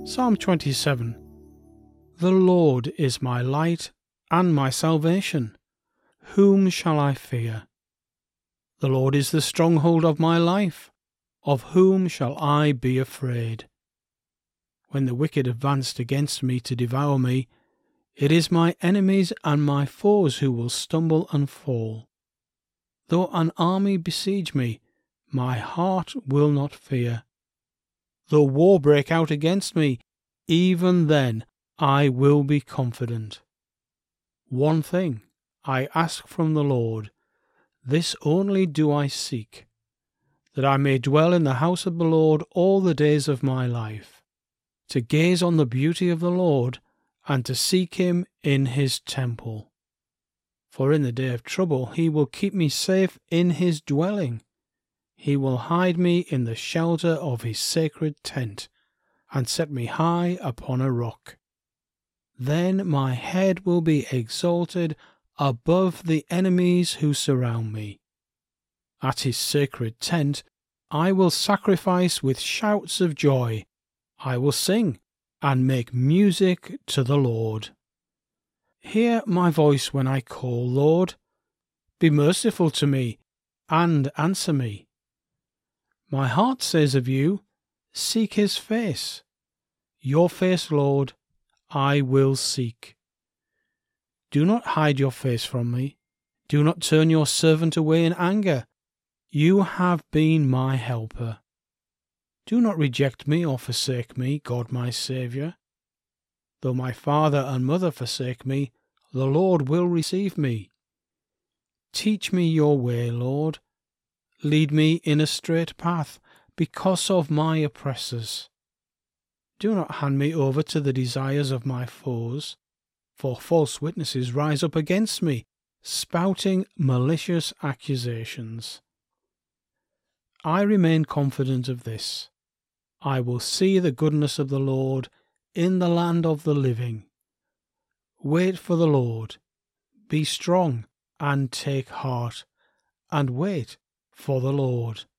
Psalm 27. The Lord is my light and my salvation. Whom shall I fear? The Lord is the stronghold of my life. Of whom shall I be afraid? When the wicked advanced against me to devour me, it is my enemies and my foes who will stumble and fall. Though an army besiege me, my heart will not fear. Though war break out against me, even then I will be confident. One thing I ask from the Lord, this only do I seek, that I may dwell in the house of the Lord all the days of my life, to gaze on the beauty of the Lord, and to seek him in his temple. For in the day of trouble he will keep me safe in his dwelling. He will hide me in the shelter of his sacred tent, and set me high upon a rock. Then my head will be exalted above the enemies who surround me. At his sacred tent I will sacrifice with shouts of joy. I will sing and make music to the Lord. Hear my voice when I call, Lord. Be merciful to me and answer me. My heart says of you, seek his face. Your face, Lord, I will seek. Do not hide your face from me. Do not turn your servant away in anger. You have been my helper. Do not reject me or forsake me, God my Saviour. Though my father and mother forsake me, the Lord will receive me. Teach me your way, Lord. Lead me in a straight path because of my oppressors. Do not hand me over to the desires of my foes, for false witnesses rise up against me, spouting malicious accusations. I remain confident of this. I will see the goodness of the Lord in the land of the living. Wait for the Lord. Be strong and take heart, and wait for the Lord.